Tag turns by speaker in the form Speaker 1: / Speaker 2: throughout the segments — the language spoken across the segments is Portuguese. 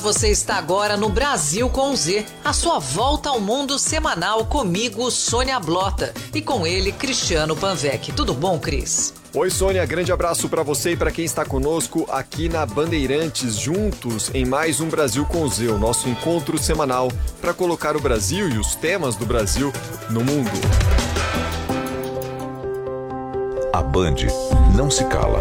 Speaker 1: você está agora no Brasil com Z, a sua volta ao mundo semanal comigo, Sônia Blota, e com ele, Cristiano Panvec. Tudo bom, Cris?
Speaker 2: Oi, Sônia, grande abraço para você e para quem está conosco aqui na Bandeirantes, juntos em mais um Brasil com Z, o nosso encontro semanal para colocar o Brasil e os temas do Brasil no mundo.
Speaker 3: A Band não se cala.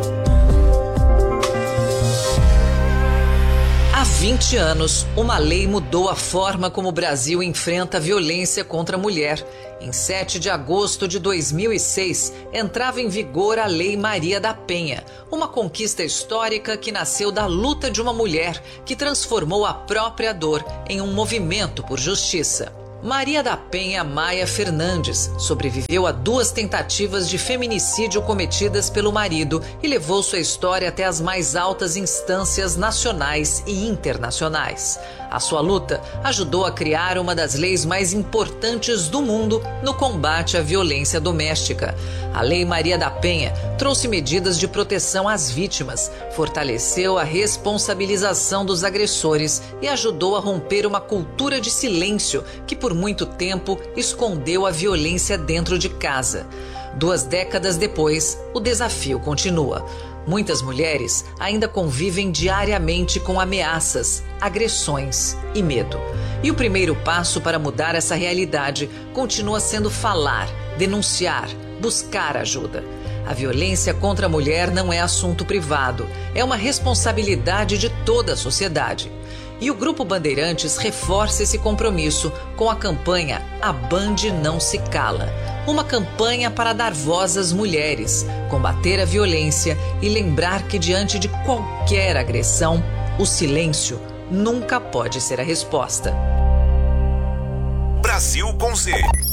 Speaker 1: Há 20 anos, uma lei mudou a forma como o Brasil enfrenta a violência contra a mulher. Em 7 de agosto de 2006, entrava em vigor a Lei Maria da Penha, uma conquista histórica que nasceu da luta de uma mulher que transformou a própria dor em um movimento por justiça. Maria da Penha Maia Fernandes sobreviveu a 2 tentativas de feminicídio cometidas pelo marido e levou sua história até as mais altas instâncias nacionais e internacionais. A sua luta ajudou a criar uma das leis mais importantes do mundo no combate à violência doméstica. A Lei Maria da Penha trouxe medidas de proteção às vítimas, fortaleceu a responsabilização dos agressores e ajudou a romper uma cultura de silêncio que por muito tempo escondeu a violência dentro de casa. 2 décadas depois, o desafio continua. Muitas mulheres ainda convivem diariamente com ameaças, agressões e medo. E o primeiro passo para mudar essa realidade continua sendo falar, denunciar, buscar ajuda. A violência contra a mulher não é assunto privado, é uma responsabilidade de toda a sociedade. E o Grupo Bandeirantes reforça esse compromisso com a campanha A Band Não Se Cala. Uma campanha para dar voz às mulheres, combater a violência e lembrar que diante de qualquer agressão, o silêncio nunca pode ser a resposta.
Speaker 3: Brasil com Z.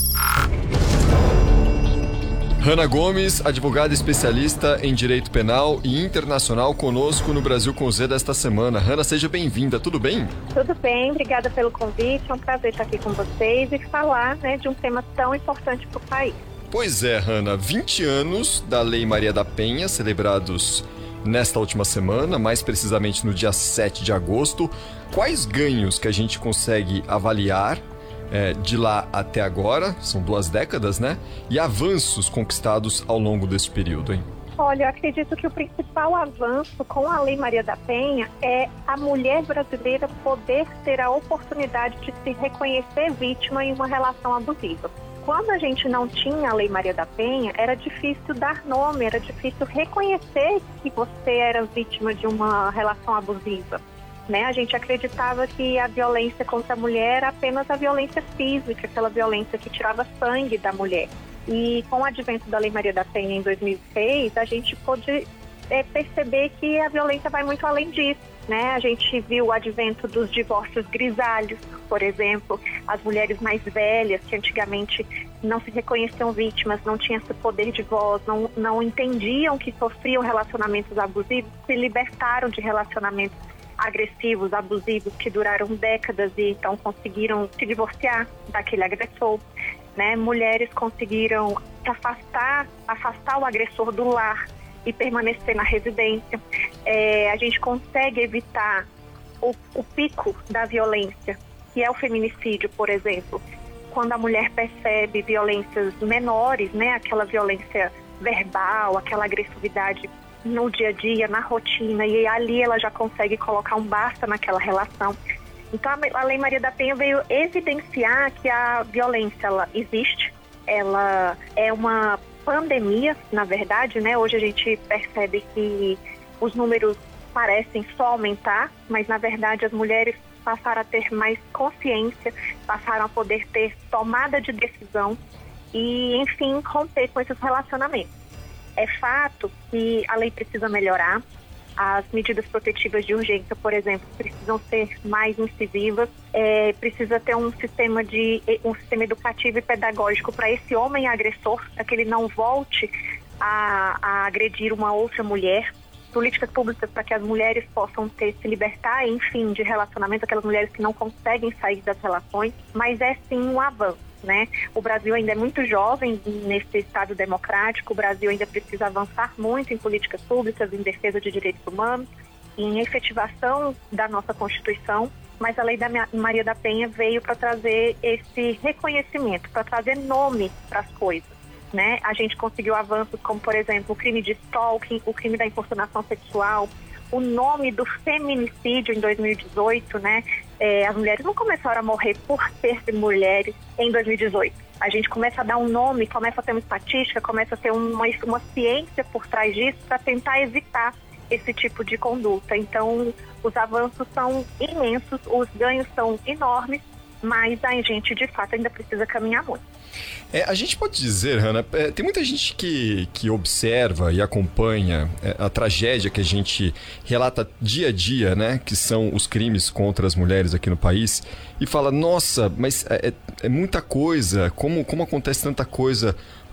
Speaker 2: Hanna Gomes, advogada especialista em Direito Penal e Internacional, conosco no Brasil com Z desta semana. Hanna, seja bem-vinda, tudo bem?
Speaker 4: Tudo bem, obrigada pelo convite, é um prazer estar aqui com vocês e falar de um tema tão importante para o país.
Speaker 2: Pois é, Hanna, 20 anos da Lei Maria da Penha, celebrados nesta última semana, mais precisamente no dia 7 de agosto. Quais ganhos que a gente consegue avaliar de lá até agora, são 2 décadas, né? E avanços conquistados ao longo desse período, hein?
Speaker 4: Olha, eu acredito que o principal avanço com a Lei Maria da Penha é a mulher brasileira poder ter a oportunidade de se reconhecer vítima em uma relação abusiva. Quando a gente não tinha a Lei Maria da Penha, era difícil dar nome, era difícil reconhecer que você era vítima de uma relação abusiva. A gente acreditava que a violência contra a mulher era apenas a violência física, aquela violência que tirava sangue da mulher. E com o advento da Lei Maria da Penha em 2006, a gente pôde perceber que a violência vai muito além disso. A gente viu o advento dos divórcios grisalhos, por exemplo, as mulheres mais velhas que antigamente não se reconheciam vítimas, não tinham esse poder de voz, não entendiam que sofriam relacionamentos abusivos, se libertaram de relacionamentos agressivos, abusivos, que duraram décadas e então conseguiram se divorciar daquele agressor. Mulheres conseguiram afastar o agressor do lar e permanecer na residência. A gente consegue evitar o pico da violência, que é o feminicídio, por exemplo. Quando a mulher percebe violências menores, aquela violência verbal, aquela agressividade no dia a dia, na rotina, e ali ela já consegue colocar um basta naquela relação. Então a Lei Maria da Penha veio evidenciar que a violência ela existe, ela é uma pandemia, na verdade, Hoje a gente percebe que os números parecem só aumentar, mas na verdade as mulheres passaram a ter mais consciência, passaram a poder ter tomada de decisão e, enfim, romper com esses relacionamentos. É fato que a lei precisa melhorar, as medidas protetivas de urgência, por exemplo, precisam ser mais incisivas, precisa ter um sistema educativo e pedagógico para esse homem agressor, para que ele não volte a agredir uma outra mulher, políticas públicas para que as mulheres possam se libertar, enfim, de relacionamento, aquelas mulheres que não conseguem sair das relações, mas é sim um avanço. O Brasil ainda é muito jovem nesse Estado democrático, o Brasil ainda precisa avançar muito em políticas públicas, em defesa de direitos humanos, em efetivação da nossa Constituição, mas a Lei da Maria da Penha veio para trazer esse reconhecimento, para trazer nome para as coisas, né? A gente conseguiu avanços como, por exemplo, o crime de stalking, o crime da importunação sexual, o nome do feminicídio em 2018, né? As mulheres não começaram a morrer por ser mulheres em 2018. A gente começa a dar um nome, começa a ter uma estatística, começa a ter uma ciência por trás disso para tentar evitar esse tipo de conduta. Então, os avanços são imensos, os ganhos são enormes, mas a gente, de fato, ainda precisa caminhar muito.
Speaker 2: A gente pode dizer, Hannah, tem muita gente que observa e acompanha a tragédia que a gente relata dia a dia, né? Que são os crimes contra as mulheres aqui no país, e fala, nossa, mas é muita coisa, como acontece tanta coisa